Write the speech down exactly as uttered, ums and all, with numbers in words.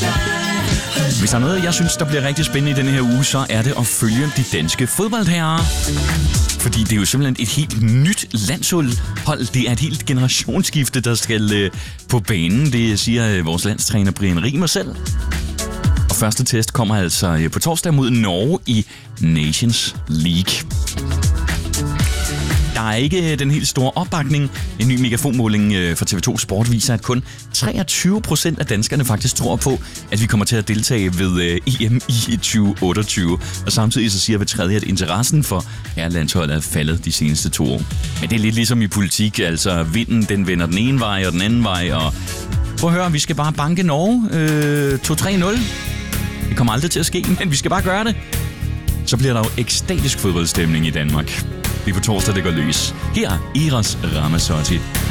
Hvis der er noget, jeg synes, der bliver rigtig spændende i denne her uge, så er det at følge de danske fodboldherrer. Fordi det er jo simpelthen et helt nyt landshold. Det er et helt generationsskifte, der skal øh, på banen. Det siger øh, vores landstræner Brian Riemer selv. Og første test kommer altså øh, på torsdag mod Norge i Nations League. Der er ikke den helt store opbakning. En ny megafonmåling fra T V to Sport viser, at kun treogtyve procent af danskerne faktisk tror på, at vi kommer til at deltage ved E M i tyve otteogtyve. Og samtidig så siger vi tredje, at interessen for herrelandsholdet er faldet de seneste to år. Men det er lidt ligesom i politik. Altså vinden, den vender den ene vej og den anden vej. Og prøv at høre, vi skal bare banke Norge øh, to tre nul. Det kommer aldrig til at ske, men vi skal bare gøre det. Så bliver der jo ekstatisk fodboldstemning i Danmark. Det er på torsdag, det går løs. Her er Eros Ramazzotti.